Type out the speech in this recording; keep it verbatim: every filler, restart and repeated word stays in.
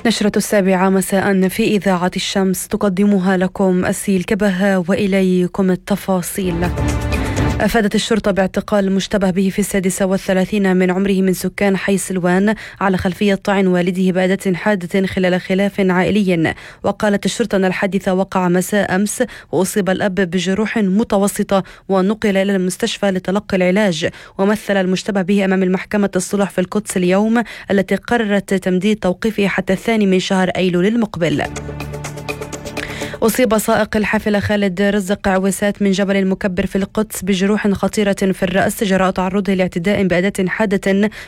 نشرة السابعة مساء في إذاعة الشمس تقدمها لكم أسيل كبها وإليكم التفاصيل. أفادت الشرطة باعتقال المشتبه به في السادسة والثلاثين من عمره من سكان حي سلوان على خلفية طعن والده بأداة حادة خلال خلاف عائلي. وقالت الشرطة أن الحادث وقع مساء أمس، وأصيب الأب بجروح متوسطة ونقل إلى المستشفى لتلقي العلاج. ومثل المشتبه به أمام المحكمة الصلح في القدس اليوم، التي قررت تمديد توقيفه حتى الثاني من شهر أيلول المقبل. أصيب سائق الحافلة خالد رزق عويسات من جبل المكبر في القدس بجروح خطيرة في الرأس جراء تعرضه لاعتداء بأداة حادة